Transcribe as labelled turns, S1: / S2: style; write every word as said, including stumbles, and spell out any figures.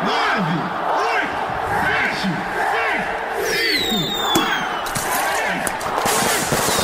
S1: nove, oito, sete, seis, cinco, quatro, três, dois,